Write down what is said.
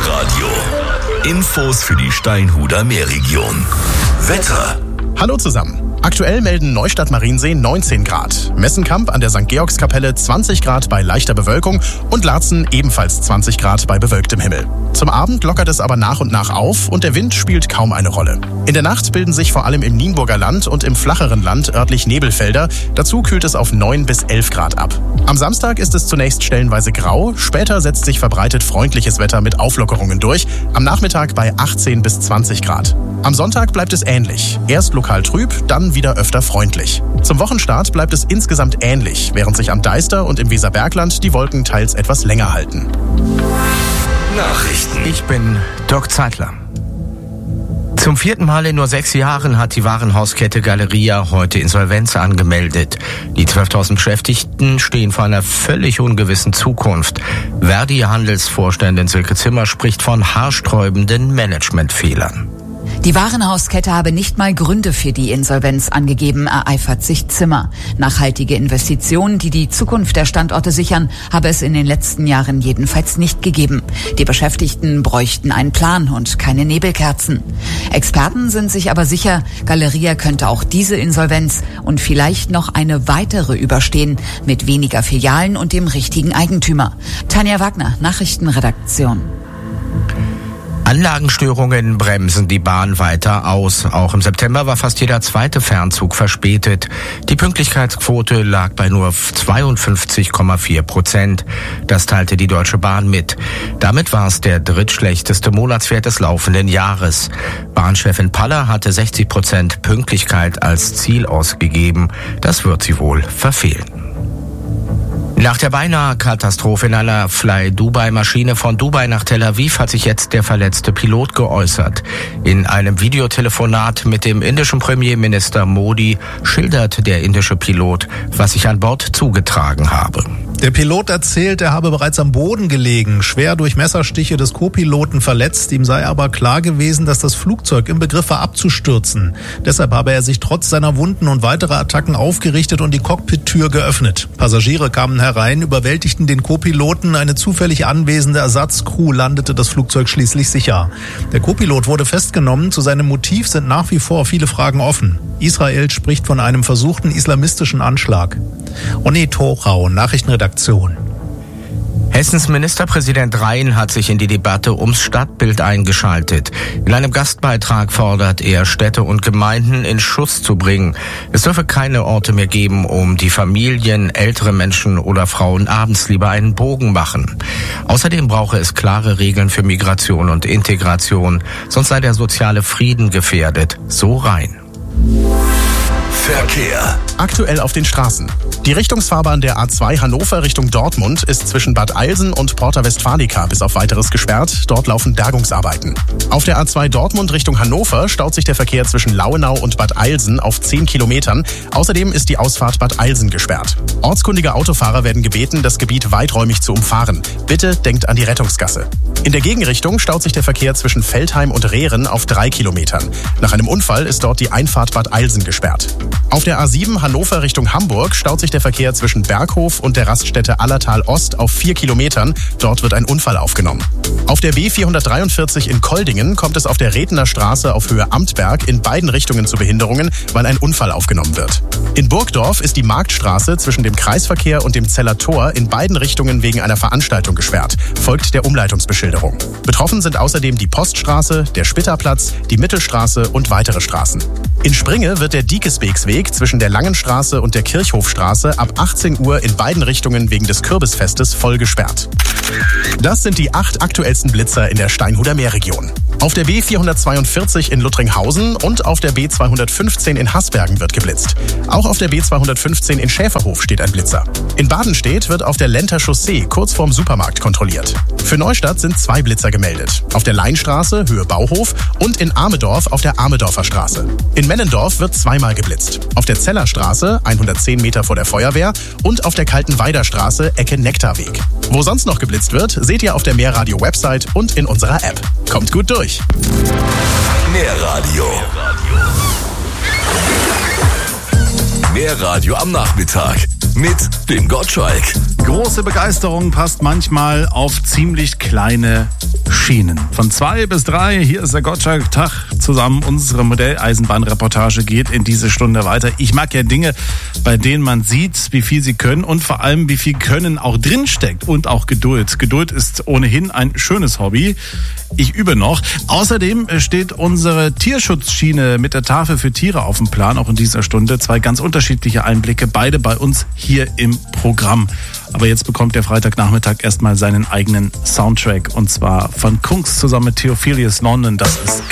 Meerradio. Infos für die Steinhuder Meerregion. Wetter. Hallo zusammen. Aktuell melden Neustadt-Mariensee 19 Grad, Messenkamp an der St. Georgskapelle 20 Grad bei leichter Bewölkung und Laatzen ebenfalls 20 Grad bei bewölktem Himmel. Zum Abend lockert es aber nach und nach auf und der Wind spielt kaum eine Rolle. In der Nacht bilden sich vor allem im Nienburger Land und im flacheren Land örtlich Nebelfelder. Dazu kühlt es auf 9 bis 11 Grad ab. Am Samstag ist es zunächst stellenweise grau, später setzt sich verbreitet freundliches Wetter mit Auflockerungen durch, am Nachmittag bei 18 bis 20 Grad. Am Sonntag bleibt es ähnlich, erst lokal trüb, dann wieder öfter freundlich. Zum Wochenstart bleibt es insgesamt ähnlich, während sich am Deister und im Weserbergland die Wolken teils etwas länger halten. Nachrichten. Ich bin Dirk Zeitler. Zum 4. Mal in nur 6 Jahren hat die Warenhauskette Galeria heute Insolvenz angemeldet. Die 12.000 Beschäftigten stehen vor einer völlig ungewissen Zukunft. Verdi-Handelsvorständin Silke Zimmer spricht von haarsträubenden Managementfehlern. Die Warenhauskette habe nicht mal Gründe für die Insolvenz angegeben, ereifert sich Zimmer. Nachhaltige Investitionen, die die Zukunft der Standorte sichern, habe es in den letzten Jahren jedenfalls nicht gegeben. Die Beschäftigten bräuchten einen Plan und keine Nebelkerzen. Experten sind sich aber sicher, Galeria könnte auch diese Insolvenz und vielleicht noch eine weitere überstehen, mit weniger Filialen und dem richtigen Eigentümer. Tanja Wagner, Nachrichtenredaktion. Anlagenstörungen bremsen die Bahn weiter aus. Auch im September war fast jeder zweite Fernzug verspätet. Die Pünktlichkeitsquote lag bei nur 52,4%. Das teilte die Deutsche Bahn mit. Damit war es der drittschlechteste Monatswert des laufenden Jahres. Bahnchefin Paller hatte 60% Pünktlichkeit als Ziel ausgegeben. Das wird sie wohl verfehlen. Nach der beinahe Katastrophe in einer Fly-Dubai-Maschine von Dubai nach Tel Aviv hat sich jetzt der verletzte Pilot geäußert. In einem Videotelefonat mit dem indischen Premierminister Modi schildert der indische Pilot, was sich an Bord zugetragen habe. Der Pilot erzählt, er habe bereits am Boden gelegen, schwer durch Messerstiche des Co-Piloten verletzt. Ihm sei aber klar gewesen, dass das Flugzeug im Begriff war abzustürzen. Deshalb habe er sich trotz seiner Wunden und weiterer Attacken aufgerichtet und die Cockpit-Tür geöffnet. Passagiere kamen herein, überwältigten den Co-Piloten. Eine zufällig anwesende Ersatzcrew landete das Flugzeug schließlich sicher. Der Co-Pilot wurde festgenommen. Zu seinem Motiv sind nach wie vor viele Fragen offen. Israel spricht von einem versuchten islamistischen Anschlag. Onni Thorau, Nachrichtenredaktion. Hessens Ministerpräsident Rhein hat sich in die Debatte ums Stadtbild eingeschaltet. In einem Gastbeitrag fordert er, Städte und Gemeinden in Schuss zu bringen. Es dürfe keine Orte mehr geben, um die Familien, ältere Menschen oder Frauen abends lieber einen Bogen machen. Außerdem brauche es klare Regeln für Migration und Integration, sonst sei der soziale Frieden gefährdet, so Rhein. Verkehr. Aktuell auf den Straßen. Die Richtungsfahrbahn der A2 Hannover Richtung Dortmund ist zwischen Bad Eilsen und Porta Westfalica bis auf weiteres gesperrt. Dort laufen Bergungsarbeiten. Auf der A2 Dortmund Richtung Hannover staut sich der Verkehr zwischen Lauenau und Bad Eilsen auf 10 Kilometern. Außerdem ist die Ausfahrt Bad Eilsen gesperrt. Ortskundige Autofahrer werden gebeten, das Gebiet weiträumig zu umfahren. Bitte denkt an die Rettungsgasse. In der Gegenrichtung staut sich der Verkehr zwischen Veltheim und Rehren auf 3 Kilometern. Nach einem Unfall ist dort die Einfahrt Bad Eilsen gesperrt. Auf der A7 Hannover Richtung Hamburg staut sich der Verkehr zwischen Berghof und der Raststätte Allertal Ost auf 4 Kilometern. Dort wird ein Unfall aufgenommen. Auf der B443 in Koldingen kommt es auf der Redner Straße auf Höhe Amtberg in beiden Richtungen zu Behinderungen, weil ein Unfall aufgenommen wird. In Burgdorf ist die Marktstraße zwischen dem Kreisverkehr und dem Zeller Tor in beiden Richtungen wegen einer Veranstaltung gesperrt. Folgt der Umleitungsbeschilderung. Betroffen sind außerdem die Poststraße, der Spitterplatz, die Mittelstraße und weitere Straßen. In Springe wird der Diekeswegsweg zwischen der Langenstraße und der Kirchhofstraße ab 18 Uhr in beiden Richtungen wegen des Kürbisfestes voll gesperrt. Das sind die 8 aktuellsten Blitzer in der Steinhuder Meerregion. Auf der B442 in Luttringhausen und auf der B215 in Haßbergen wird geblitzt. Auch auf der B215 in Schäferhof steht ein Blitzer. In Badenstedt wird auf der Lenter Chaussee kurz vorm Supermarkt kontrolliert. Für Neustadt sind 2 Blitzer gemeldet. Auf der Leinstraße, Höhe Bauhof und in Amedorf auf der Amedorfer Straße. In Mennendorf wird 2-mal geblitzt. Auf der Zellerstraße, 110 Meter vor der Feuerwehr und auf der Kaltenweider Straße, Ecke Nektarweg. Wo sonst noch geblitzt wird, seht ihr auf der Meerradio-Website und in unserer App. Kommt gut durch! Meerradio. Meerradio am Nachmittag mit dem Gottschalk. Große Begeisterung passt manchmal auf ziemlich kleine Schienen. Von 2 bis 3, hier ist der Gottschalk. Tag zusammen. Unsere Modelleisenbahnreportage geht in diese Stunde weiter. Ich mag ja Dinge, bei denen man sieht, wie viel sie können und vor allem, wie viel Können auch drinsteckt und auch Geduld. Geduld ist ohnehin ein schönes Hobby. Ich übe noch. Außerdem steht unsere Tierschutzschiene mit der Tafel für Tiere auf dem Plan, auch in dieser Stunde. 2 ganz unterschiedliche Einblicke, beide bei uns hier im Programm. Aber jetzt bekommt der Freitagnachmittag erstmal seinen eigenen Soundtrack, und zwar von Kungs zusammen mit Theophilus London. Das ist